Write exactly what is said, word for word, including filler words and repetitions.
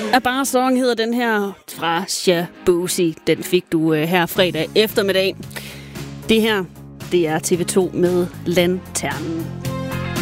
A Bar Song hedder den her fra Shaboozey. Den fik du her fredag eftermiddag. Det her, det er T V to med Lanternen.